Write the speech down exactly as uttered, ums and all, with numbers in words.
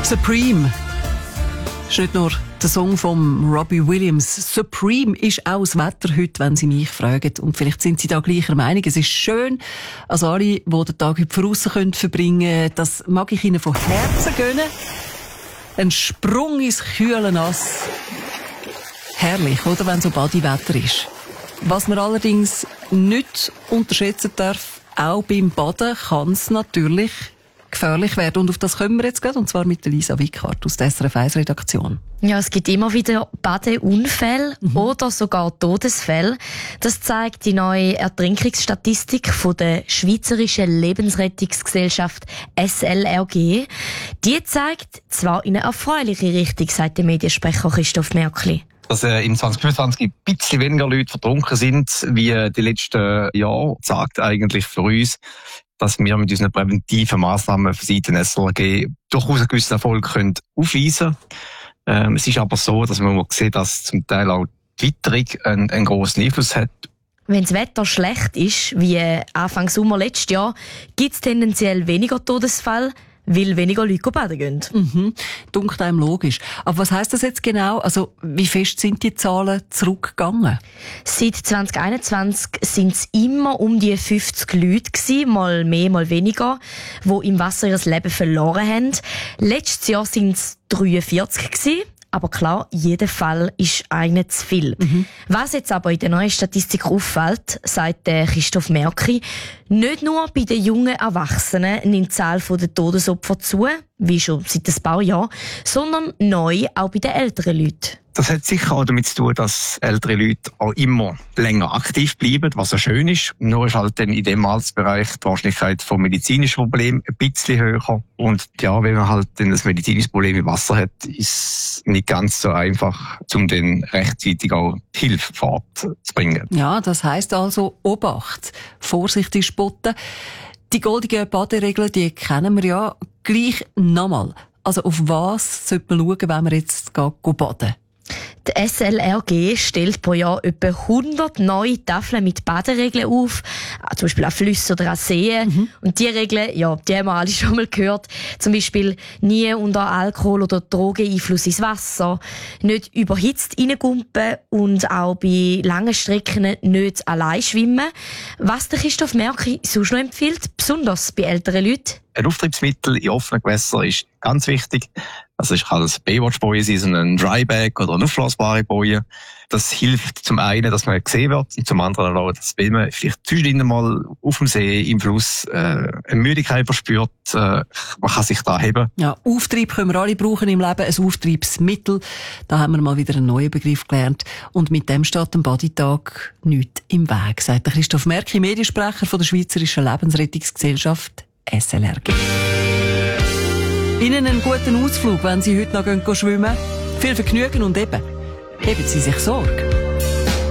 Supreme ist nicht nur der Song von Robbie Williams. Supreme ist auch das Wetter heute, wenn Sie mich fragen. Und vielleicht sind Sie da gleicher Meinung. Es ist schön, also alle, die den Tag heute draussen können verbringen können. Das mag ich Ihnen von Herzen gönnen. Ein Sprung ins kühle Nass. Herrlich, oder, wenn so Badi-Wetter ist. Was man allerdings nicht unterschätzen darf, auch beim Baden kann es natürlich gefährlich werden. Und auf das kommen wir jetzt gerade, und zwar mit Lisa Wickhardt aus der S R F eins Redaktion. Ja, es gibt immer wieder Badeunfälle mhm. oder sogar Todesfälle. Das zeigt die neue Ertrinkungsstatistik von der Schweizerischen Lebensrettungsgesellschaft S L R G. Die zeigt zwar in eine erfreuliche Richtung, sagt der Mediensprecher Christoph Märkli. Dass äh, im zwanzig fünfundzwanzig ein bisschen weniger Leute vertrunken sind, wie äh, die letzten Jahre, sagt eigentlich für uns, dass wir mit unseren präventiven Massnahmen von Seiten S L R G durchaus einen gewissen Erfolg können aufweisen können. Ähm, es ist aber so, dass man sieht, dass zum Teil auch die Witterung einen, einen grossen Einfluss hat. Wenn das Wetter schlecht ist, wie Anfang Sommer letztes Jahr, gibt es tendenziell weniger Todesfälle, weil weniger Leute baden gehen. Mhm. Dunkt einem logisch. Aber was heisst das jetzt genau? Also, wie fest sind die Zahlen zurückgegangen? Seit zwanzig einundzwanzig sind es immer um die fünfzig Leute gewesen, mal mehr, mal weniger, die im Wasser ihr Leben verloren haben. Letztes Jahr sind es dreiundvierzig gewesen. Aber klar, jeder Fall ist einer zu viel. Mhm. Was jetzt aber in der neuen Statistik auffällt, sagt der Christoph Märkli, nicht nur bei den jungen Erwachsenen nimmt die Zahl der Todesopfer zu, wie schon seit ein paar Jahren, sondern neu auch bei den älteren Leuten. Das hat sicher auch damit zu tun, dass ältere Leute auch immer länger aktiv bleiben, was ja schön ist. Nur ist halt dann in dem Altersbereich die Wahrscheinlichkeit von medizinischen Problemen ein bisschen höher. Und ja, wenn man halt dann ein medizinisches Problem im Wasser hat, ist es nicht ganz so einfach, um dann rechtzeitig auch Hilfe vor Ort zu bringen. Ja, das heisst also Obacht, vorsichtig spotten. Die goldigen Baderegeln, die kennen wir ja. Gleich nochmal. Also auf was sollte man schauen, wenn man jetzt baden? Die S L R G stellt pro Jahr etwa hundert neue Tafeln mit Baderegeln auf, zum Beispiel an Flüssen oder an Seen. Mhm. Und die Regeln, ja, die haben wir alle schon mal gehört. Zum Beispiel nie unter Alkohol- oder Drogeneinfluss ins Wasser, nicht überhitzt reingumpen und auch bei langen Strecken nicht allein schwimmen. Was der Christoph Märkli sonst noch empfiehlt, besonders bei älteren Leuten? Ein Auftriebsmittel in offenen Gewässern ist ganz wichtig. Also es kann ein Baywatch-Boje sein, so ein Drybag oder eine aufblasbare Boje. Das hilft zum einen, dass man gesehen wird, und zum anderen auch, dass wenn man vielleicht zwischendrin mal auf dem See, im Fluss, äh, eine Müdigkeit verspürt, äh, man kann sich da heben. Ja, Auftrieb können wir alle brauchen im Leben, ein Auftriebsmittel. Da haben wir mal wieder einen neuen Begriff gelernt. Und mit dem steht am Baditag nichts im Weg, sagt der Christoph Märkli, Mediensprecher von der Schweizerischen Lebensrettungsgesellschaft S L R G. Ihnen einen guten Ausflug, wenn Sie heute noch schwimmen gehen. Viel Vergnügen und eben, heben Sie sich Sorge.